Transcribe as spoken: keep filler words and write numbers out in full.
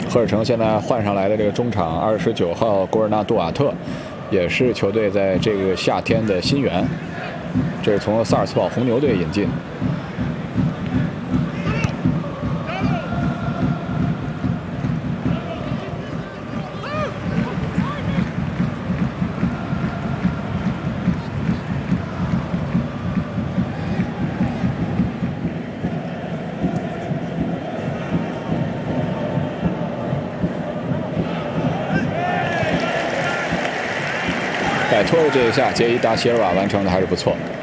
赫尔城现在换上来的这个中场二十九号古尔纳杜瓦特，也是球队在这个夏天的新援，这是从萨尔茨堡红牛队引进。摆脱了这一下，杰伊达席尔瓦完成的还是不错。